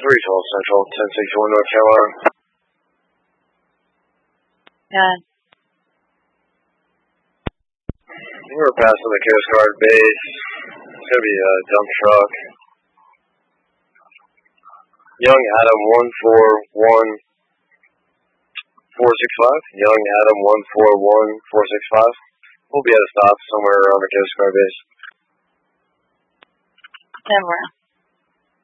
312 Central, 1061 North Carolina. Yeah. We're passing the Coast Guard base. It's going to be a dump truck. Young Adam 141465. Young Adam 141465. We'll be at a stop somewhere around the Coast Guard base. Somewhere.